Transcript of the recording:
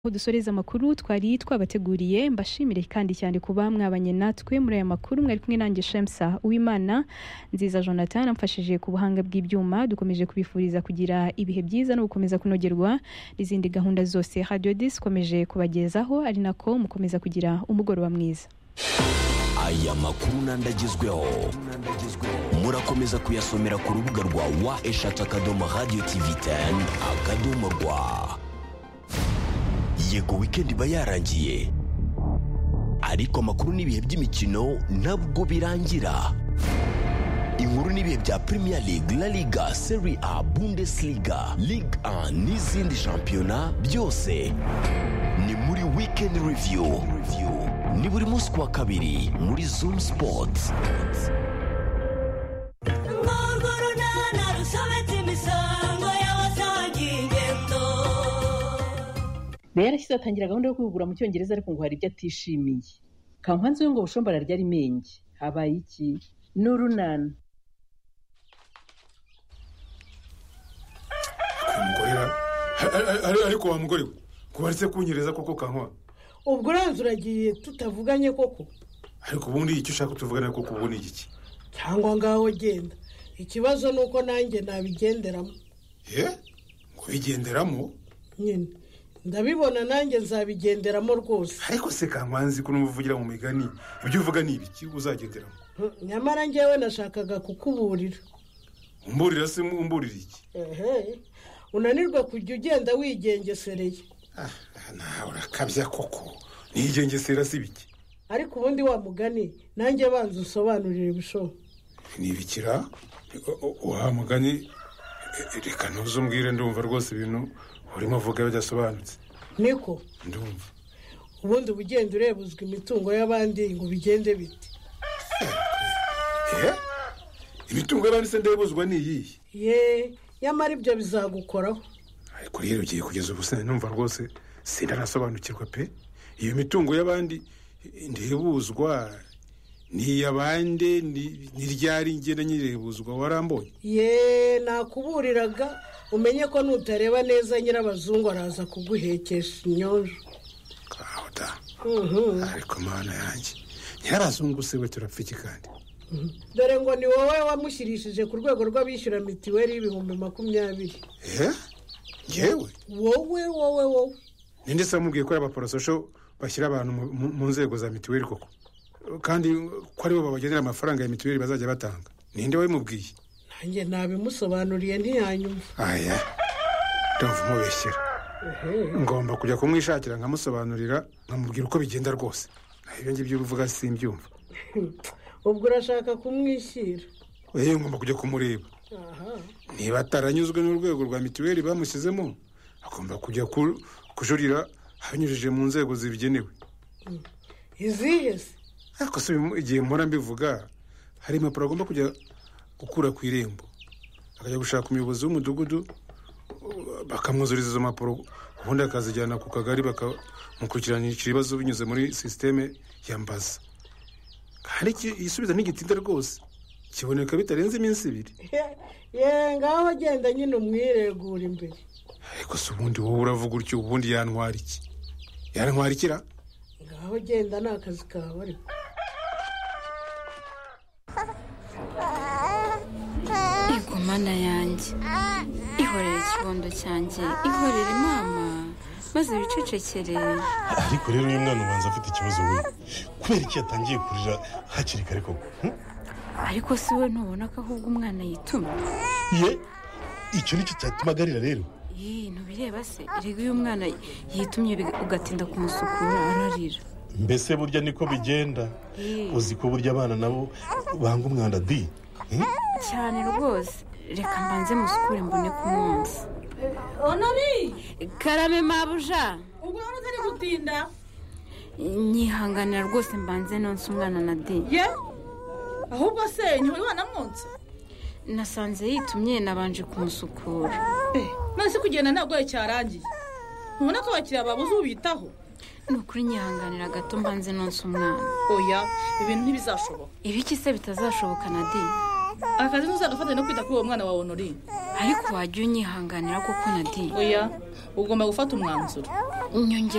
dusoreza amakuru twari twabateguriye mbashimire kandi cyane kuba mwabanye natwe muri aya makuru mwari kumwe nanjye Shemsa Uwimana Nziza Jonathan amfashije ku buhanga bw'ibyuma dukomeje kubifuriza kugira ibihe byiza no gukomeza kunogerwa n'izindi gahunda zose Radio 10 komeje kubagezaho ari nako mukomeza kugira umugoroba mwiza. Aya makuru nandagezweho murakomeza kuyasomera ku rubuga rwa wa@radiotv10.rw. Yego weekend iba yarangiye ariko amakuru n'ibihe by'imikino ntabwo birangira. Inkuru n'ibihe bya Premier League, La Liga, Serie A, Bundesliga, Ligue 1 n'izindi shampiyona byose ni muri Weekend Review. Ni buri munsi wa kabiri muri Zoom Sports. yarashyize atangira gahunda yo kwihugura mu cyongereza ariko ngo hari ibyo atishimiye. Kankanze ngo Bushomba ararya ari menge. Habaye iki? N'urunana. Ariko wa mugore kubaritse kunyereza koko Kankwa. Ubwo uranze uragiye tutavuganye koko. Ariko ubundi icyo ushaka tuvugana koko ubone iki? Cyangwa ngaho genda. Ikibazo nuko nanjye nabigenderamo. Ngo bigenderamo? Nyine. Ndabibona nanjye nzabigenderamo rwose. Ariko se Kankwanzi ko n'umuvugira mu migani ibyo uvuga ni ibiki uzagenderamo? Nyamara njyewe nashakaga kukuburira. Umburira se umburira iki? Unanirwa kujya ugenda wigengesereye. Urakabya koko. Nigengesera si biki? Ariko ubundi wa mugani nanjye banza usobanurire ibisho. Ni ibikira? Wa mugani reka ntuzumbwire ndumva rwose ibintu urimo vuga byasobanutse. Niko ndumva. Ubundi bugenda urebuzwa imitungo y'abandi ngo bigende biti. Imitungo y'abandi se ndebuzwa ni iyi? Yamara ibyo bizagukoraho. Ariko rero ugiye kugeza ubusane numva rwose sindanasobanukirwa pe. Iyo mitungo y'abandi ndebuzwa ni yabande ni ryari ngenda nyirebuzwa warambonye? Nakuburiraga umenye ko nutareba neza nyirabazungu araza kuguhekesha inyonjo. Kahota. Ariko mana yanjye nyarazungu se we turapfiki kandi. Dore ngo ni wowe wamushyirishije ku rwego rw'abishyura mitiweli y'ibihumbi 20. Ngewe? Wowe. Ninde se amubwiye ko abaporososho bashyira abantu mu nzego za mitiweli koko? Kandi ko ari bo babagenera amafaranga ya mitiweli bazajya batanga. Ninde wabimubwiye? Nanjye nabimusobanuriye ntiyanyumva. Ndumva mubeshyira. Ngomba kujya kumwishakira nkamusobanurira nkamubwira uko bigenda rwose. Ibyo ngibyo uvuga simbyumva. Ubwo urashaka kumwishyira? Ngomba kujya kumureba. Niba ataranyuzwe n'urwego rwa mitiweli bamushyizemo agomba kujya kujurira hanyujije mu nzego zibigenewe. Izihe se? Ariko se igihe mpora mbivuga hari impapuro agomba kujya gukura ku irembo akajya gushaka umuyobozi w'umudugudu bakamwuzuriza izo mpapuro ubundi akazijyana ku kagari bakamukurikirana ibibazo binyuze muri sisiteme ya Mbaza. Kandi igisubizo ntigitinda rwose kiboneka bitarenze iminsi 2. Ngaho genda nyine umwiregura imbere. Ariko se ubundi wowe uravuga utyo ubundi yantwara iki? Yantwara ikira? Ngaho genda n'akazi kawe ariko. Ego mana yanjye ihorere ikibondo cyanjye ihorere mama maze wicecekere. Ariko rero uyu mwana ubanza afite ikibazo we kubera iki yatangiye kurira hakiri kare koko? Ariko si we ntubona ko ahubwo umwana yitumye? Icyo nicyo cyatuma agarira rero? Ntubireba se erega uyu mwana yitumye ugatinda kumusukura ararira. Mbese burya niko bigenda? Uzi ko burya abana nabo banga umwanda di? Cyane rwose reka mbanze musukure mbone kumwonsa. Honori karame mabuja. Ubwo utari gutinda? Nyihanganira rwose mbanze nonsa umwana na di. Ahubwo se ntiwe wanamwonsa? Nasanze yitumye nabanje kumusukura. None kugenda ntabwo cyarangiye. Ubona ko bakiriya babuze ubitaho? Nukuri nyihanganira gato mbanze nonsa umwana. Oya ibintu ntibizashoboka. Ibiki se bitazashoboka na di? Akazi ntuzagafata no kwita kuri uwo mwana wa Honori. Ariko wajya unyihanganira koko na di. Oya ugomba gufata umwanzuro. Nyonge